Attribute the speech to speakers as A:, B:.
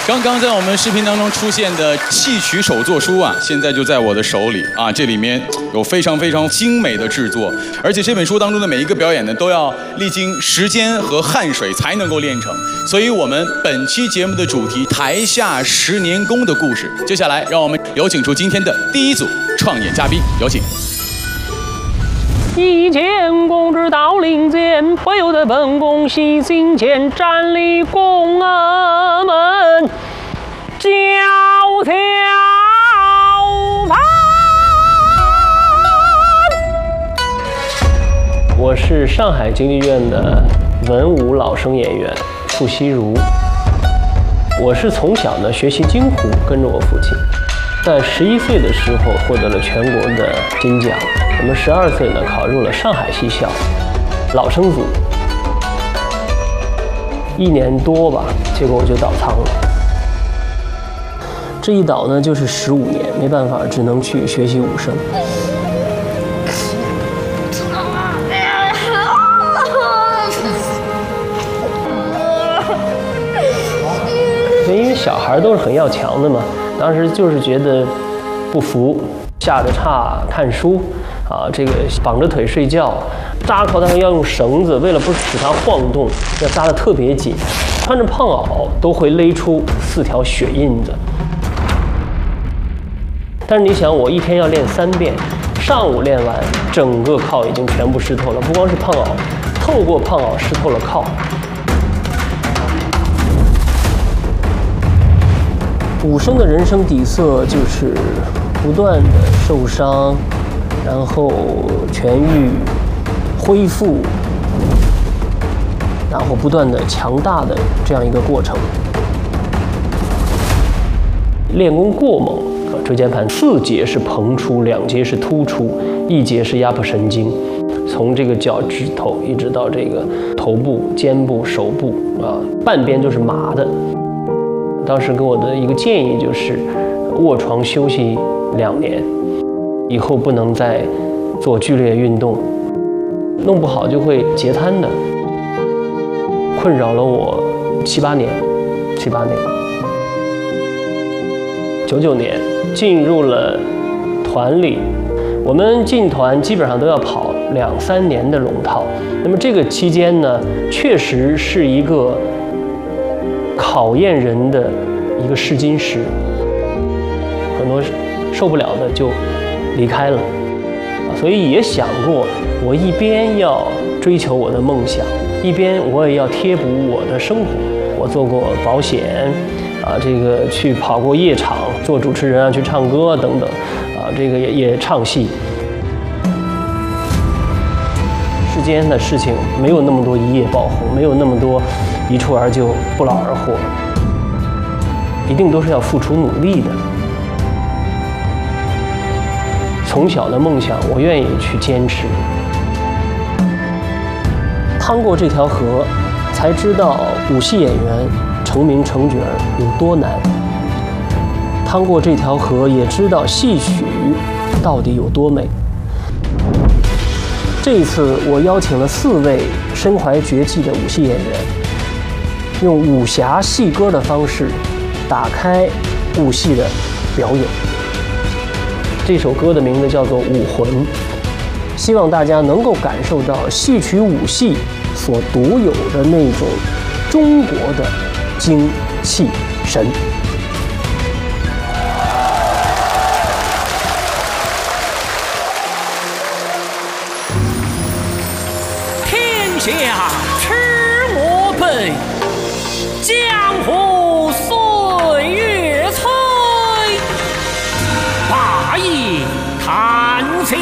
A: 刚刚在我们视频当中出现的戏曲手作书啊，现在就在我的手里啊。这里面有非常非常精美的制作，而且这本书当中的每一个表演呢，都要历经时间和汗水才能够练成。所以，我们本期节目的主题“台下10年功”的故事。接下来，让我们有请出今天的第一组创演嘉宾，有请。
B: 一见公之到林间，不由得本宫喜心间，站立宫儿们教条盘。我是上海京剧院的文武老生演员傅希如。我是从小呢学习京胡，跟着我父亲，在11岁的时候获得了全国的金奖。我们12岁呢考入了上海戏校老生组，1年多吧，结果我就倒仓了。这一倒呢就是15年，没办法，只能去学习武生。因为小孩都是很要强的嘛，当时就是觉得不服，下着叉看书啊，这个绑着腿睡觉，扎口袋要用绳子，为了不使它晃动，要扎得特别紧，穿着胖袄都会勒出4条血印子。但是你想，我一天要练3遍，上午练完，整个靠已经全部湿透了，不光是胖袄，透过胖袄湿透了靠。武生的人生底色就是不断的受伤，然后痊愈、恢复，然后不断的强大的这样一个过程。练功过猛，椎间盘4节是膨出，2节是突出，1节是压迫神经，从这个脚趾头一直到这个头部、肩部、手部啊，半边就是麻的。当时给我的一个建议就是卧床休息2年，以后不能再做剧烈运动，弄不好就会截瘫的，困扰了我7、8年。99年进入了团里，我们进团基本上都要跑2、3年的龙套。那么这个期间呢，确实是一个考验人的一个试金石，很多受不了的就离开了，所以也想过，我一边要追求我的梦想，一边我也要贴补我的生活。我做过保险，这个去跑过夜场，做主持人啊，去唱歌等等，这个也唱戏。世间的事情没有那么多一夜爆红，没有那么多一蹴而就、不劳而获，一定都是要付出努力的。从小的梦想，我愿意去坚持。趟过这条河，才知道武戏演员成名成角有多难。趟过这条河，也知道戏曲到底有多美。这一次，我邀请了4位身怀绝技的武戏演员，用武侠戏歌的方式打开武戏的表演。这首歌的名字叫做《武魂》，希望大家能够感受到戏曲武戏所独有的那种中国的精气神。天下吃我辈，江湖